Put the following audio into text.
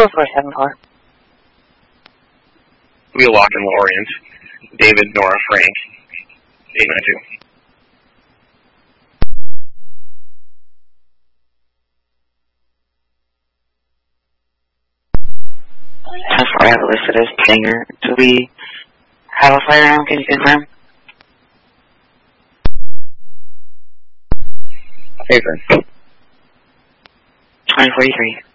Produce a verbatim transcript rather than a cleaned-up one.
four four seven four. Wheelock and Lorient. David, Nora, Frank. eight nine two. That's why I have it listed as Tanger. Do we have a fire round? Can you confirm? Hey, sir. twenty forty-three.